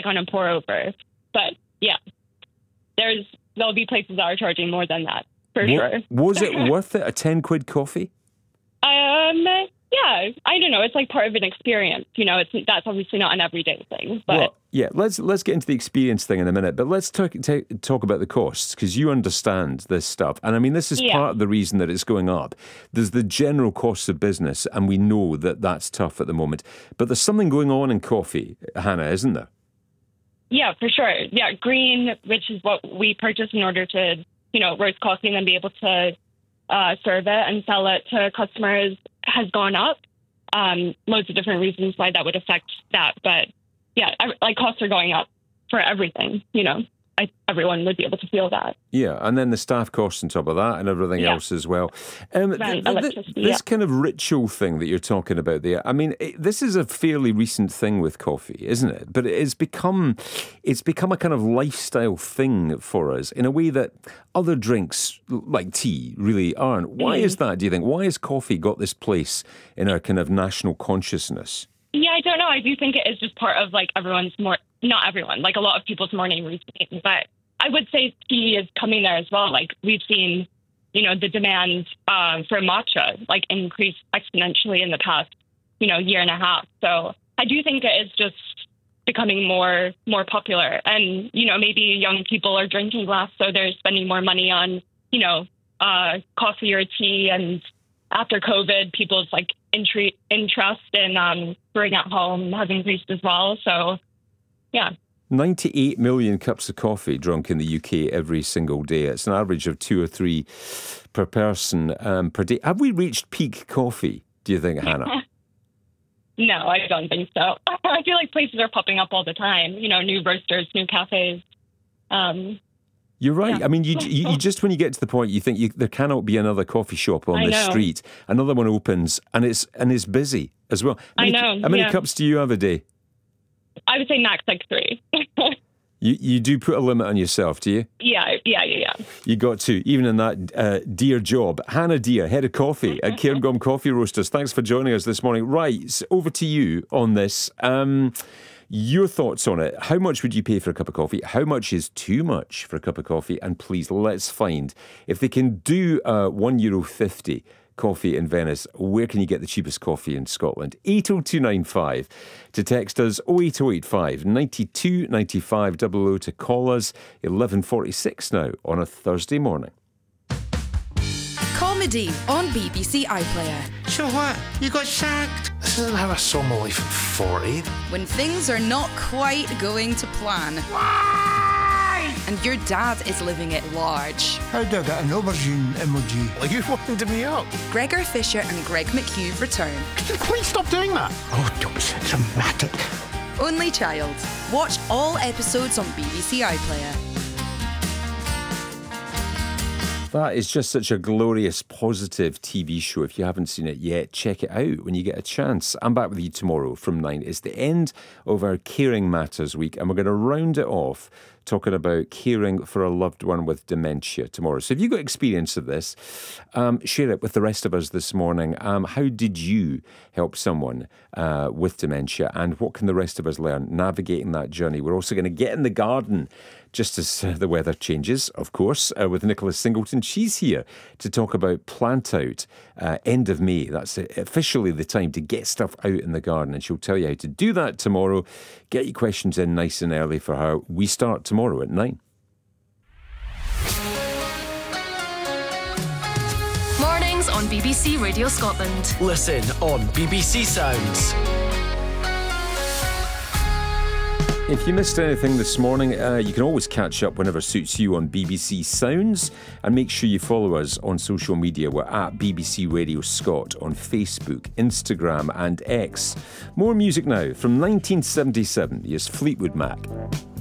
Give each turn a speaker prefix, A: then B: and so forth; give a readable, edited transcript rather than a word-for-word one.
A: like on a pour over. But yeah, there'll be places that are charging more than that for sure.
B: Was it worth it? A 10 quid coffee?
A: Yeah, I don't know. It's like part of an experience. That's obviously not an everyday thing. But
B: well, yeah, let's get into the experience thing in a minute. But let's talk about the costs, because you understand this stuff. And I mean, this is part of the reason that it's going up. There's the general costs of business, and we know that that's tough at the moment. But there's something going on in coffee, Hannah, isn't there?
A: Yeah, for sure. Yeah, green, which is what we purchase in order to, roast coffee and then be able to serve it and sell it to customers, has gone up. Loads of different reasons why that would affect that. But yeah, like costs are going up for everything, everyone would be able to feel that.
B: Yeah, and then the staff costs on top of that and everything else as well. This kind of ritual thing that you're talking about there, I mean, this is a fairly recent thing with coffee, isn't it? But it's become a kind of lifestyle thing for us in a way that other drinks like tea really aren't. Why is that, do you think? Why has coffee got this place in our kind of national consciousness?
A: Yeah, I don't know. I do think it is just part of like not everyone, like a lot of people's morning routine. But I would say tea is coming there as well. Like we've seen, the demand for matcha like increase exponentially in the past, year and a half. So I do think it is just becoming more popular. And, maybe young people are drinking less, so they're spending more money on, coffee or tea. And after COVID, people's like interest in brewing at home has increased as well. So, yeah.
B: 98 million cups of coffee drunk in the UK every single day. It's an average of 2 or 3 per person per day. Have we reached peak coffee, do you think, Hannah?
A: No, I don't think so. I feel like places are popping up all the time, new roasters, new cafes.
B: You're right. Yeah. I mean, you just, when you get to the point, you think there cannot be another coffee shop on this street. Another one opens and it's busy as well. How many cups do you have a day?
A: I would say max like 3.
B: You do put a limit on yourself, do you?
A: Yeah.
B: You got to, even in that dear job. Hannah Deer, head of coffee at Cairngorm Coffee Roasters. Thanks for joining us this morning. Right, so over to you on this. Your thoughts on it. How much would you pay for a cup of coffee? How much is too much for a cup of coffee? And please, let's find, if they can do €1.50 coffee in Venice, where can you get the cheapest coffee in Scotland? 80295 to text us, 08085 92 95 00 to call us. 11:46 now on a Thursday morning.
C: Comedy on BBC iPlayer.
D: So what? You got sacked? This isn't how I saw my life at 40.
C: When things are not quite going to plan.
D: Why?
C: And your dad is living it large.
D: How do I get an aubergine emoji? Are you winding me up?
C: Gregor Fisher and Greg McHugh return.
D: Could you please stop doing that? Oh, don't be so dramatic.
C: Only Child. Watch all episodes on BBC iPlayer.
B: That is just such a glorious, positive TV show. If you haven't seen it yet, check it out when you get a chance. I'm back with you tomorrow from 9. It's the end of our Caring Matters week, and we're going to round it off talking about caring for a loved one with dementia tomorrow. So if you've got experience of this, share it with the rest of us this morning. How did you help someone with dementia, and what can the rest of us learn navigating that journey? We're also going to get in the garden just as the weather changes, of course, with Nicola Singleton. She's here to talk about Plant Out, end of May. That's officially the time to get stuff out in the garden, and she'll tell you how to do that tomorrow. Get your questions in nice and early for her. We start tomorrow at 9.
E: Mornings on BBC Radio Scotland.
F: Listen on BBC Sounds.
B: If you missed anything this morning, you can always catch up whenever suits you on BBC Sounds, and make sure you follow us on social media. We're at BBC Radio Scot on Facebook, Instagram and X. More music now from 1977. Here's Fleetwood Mac.